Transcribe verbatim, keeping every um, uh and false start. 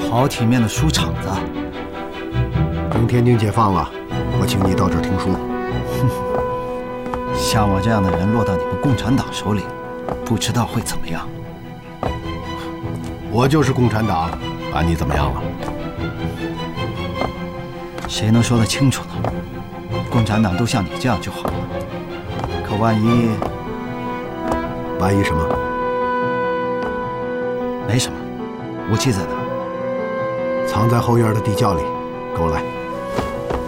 好体面的书场子。 等天津解放了，我请你到这儿听书。 像我这样的人落到你们共产党手里，不知道会怎么样。 我就是共产党，把你怎么样了？ 谁能说得清楚呢？共产党都像你这样就好了。可万一…… 万一什么？ 没什么，武器在哪？ 藏在后院的地窖里，跟我来。